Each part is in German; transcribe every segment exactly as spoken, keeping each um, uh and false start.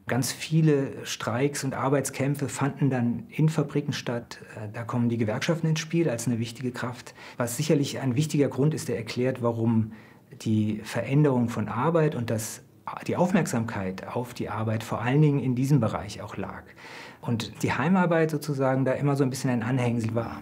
Ganz viele Streiks und Arbeitskämpfe fanden dann in Fabriken statt. Da kommen die Gewerkschaften ins Spiel als eine wichtige Kraft. Was sicherlich ein wichtiger Grund ist, der erklärt, warum die Veränderung von Arbeit und das, die Aufmerksamkeit auf die Arbeit vor allen Dingen in diesem Bereich auch lag. Und die Heimarbeit sozusagen da immer so ein bisschen ein Anhängsel war.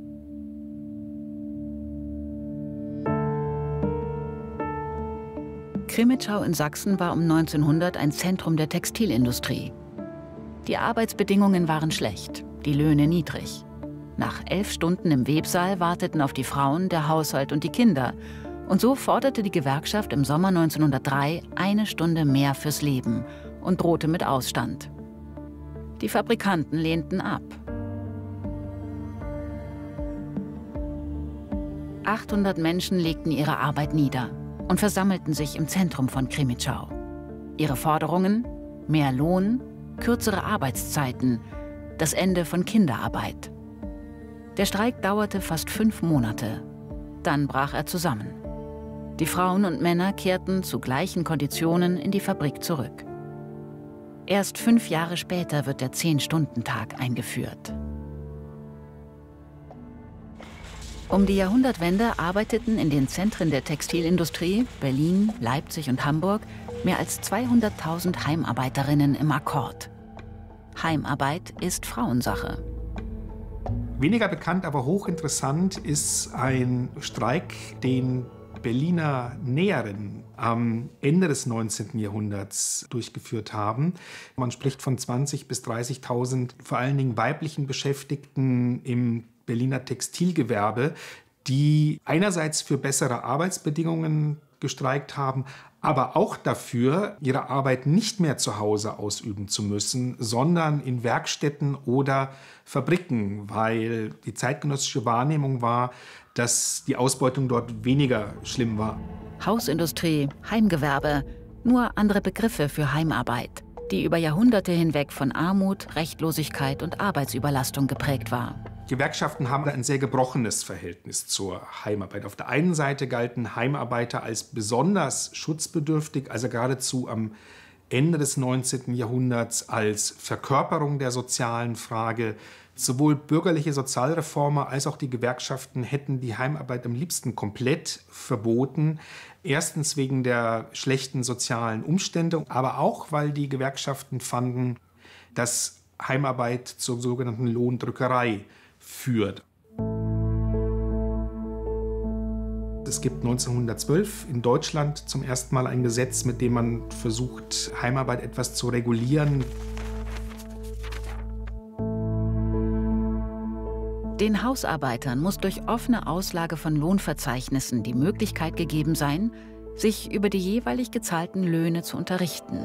Crimmitschau in Sachsen war um neunzehnhundert ein Zentrum der Textilindustrie. Die Arbeitsbedingungen waren schlecht, die Löhne niedrig. Nach elf Stunden im Websaal warteten auf die Frauen der Haushalt und die Kinder. Und so forderte die Gewerkschaft im Sommer neunzehnhundertdrei eine Stunde mehr fürs Leben und drohte mit Ausstand. Die Fabrikanten lehnten ab. achthundert Menschen legten ihre Arbeit nieder und versammelten sich im Zentrum von Crimmitschau. Ihre Forderungen? Mehr Lohn, kürzere Arbeitszeiten, das Ende von Kinderarbeit. Der Streik dauerte fast fünf Monate. Dann brach er zusammen. Die Frauen und Männer kehrten zu gleichen Konditionen in die Fabrik zurück. Erst fünf Jahre später wird der Zehn-Stunden-Tag eingeführt. Um die Jahrhundertwende arbeiteten in den Zentren der Textilindustrie, Berlin, Leipzig und Hamburg, mehr als zweihunderttausend Heimarbeiterinnen im Akkord. Heimarbeit ist Frauensache. Weniger bekannt, aber hochinteressant ist ein Streik, den Berliner Näherinnen am Ende des neunzehnten Jahrhunderts durchgeführt haben. Man spricht von zwanzigtausend bis dreißigtausend vor allen Dingen weiblichen Beschäftigten im Berliner Textilgewerbe, die einerseits für bessere Arbeitsbedingungen gestreikt haben, aber auch dafür, ihre Arbeit nicht mehr zu Hause ausüben zu müssen, sondern in Werkstätten oder Fabriken, weil die zeitgenössische Wahrnehmung war, dass die Ausbeutung dort weniger schlimm war. Hausindustrie, Heimgewerbe, nur andere Begriffe für Heimarbeit, die über Jahrhunderte hinweg von Armut, Rechtlosigkeit und Arbeitsüberlastung geprägt war. Gewerkschaften haben da ein sehr gebrochenes Verhältnis zur Heimarbeit. Auf der einen Seite galten Heimarbeiter als besonders schutzbedürftig, also geradezu am Ende des neunzehnten Jahrhunderts als Verkörperung der sozialen Frage. Sowohl bürgerliche Sozialreformer als auch die Gewerkschaften hätten die Heimarbeit am liebsten komplett verboten. Erstens wegen der schlechten sozialen Umstände, aber auch, weil die Gewerkschaften fanden, dass Heimarbeit zur sogenannten Lohndrückerei führt. Es gibt neunzehnhundertzwölf in Deutschland zum ersten Mal ein Gesetz, mit dem man versucht, Heimarbeit etwas zu regulieren. Den Hausarbeitern muss durch offene Auslage von Lohnverzeichnissen die Möglichkeit gegeben sein, sich über die jeweilig gezahlten Löhne zu unterrichten.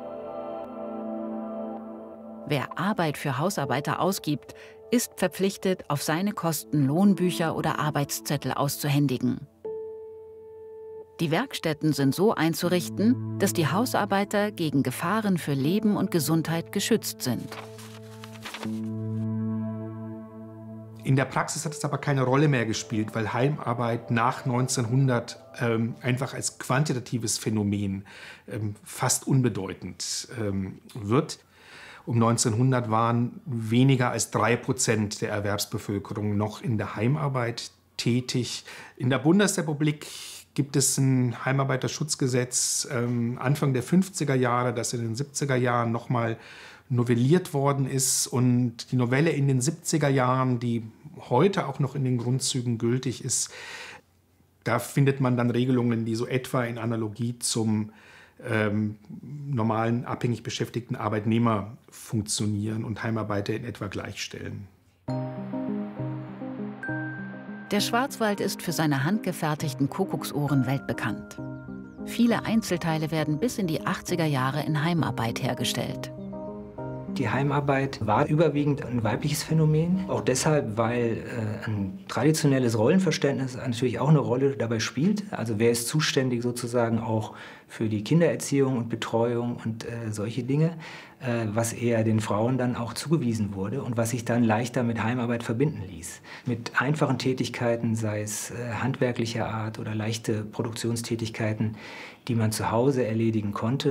Wer Arbeit für Hausarbeiter ausgibt, ist verpflichtet, auf seine Kosten Lohnbücher oder Arbeitszettel auszuhändigen. Die Werkstätten sind so einzurichten, dass die Hausarbeiter gegen Gefahren für Leben und Gesundheit geschützt sind. In der Praxis hat es aber keine Rolle mehr gespielt, weil Heimarbeit nach neunzehnhundert ähm, einfach als quantitatives Phänomen ähm, fast unbedeutend ähm, wird. Um neunzehnhundert waren weniger als drei Prozent der Erwerbsbevölkerung noch in der Heimarbeit tätig. In der Bundesrepublik gibt es ein Heimarbeiterschutzgesetz ähm, Anfang der fünfziger Jahre, das in den siebziger Jahren noch mal novelliert worden ist. Und die Novelle in den siebziger Jahren, die heute auch noch in den Grundzügen gültig ist, da findet man dann Regelungen, die so etwa in Analogie zum ähm, normalen abhängig beschäftigten Arbeitnehmer funktionieren und Heimarbeiter in etwa gleichstellen. Der Schwarzwald ist für seine handgefertigten Kuckucksuhren weltbekannt. Viele Einzelteile werden bis in die achtziger Jahre in Heimarbeit hergestellt. Die Heimarbeit war überwiegend ein weibliches Phänomen. Auch deshalb, weil äh, ein traditionelles Rollenverständnis natürlich auch eine Rolle dabei spielt. Also wer ist zuständig sozusagen auch für die Kindererziehung und Betreuung und äh, solche Dinge, äh, was eher den Frauen dann auch zugewiesen wurde und was sich dann leichter mit Heimarbeit verbinden ließ. Mit einfachen Tätigkeiten, sei es äh, handwerklicher Art oder leichte Produktionstätigkeiten, die man zu Hause erledigen konnte.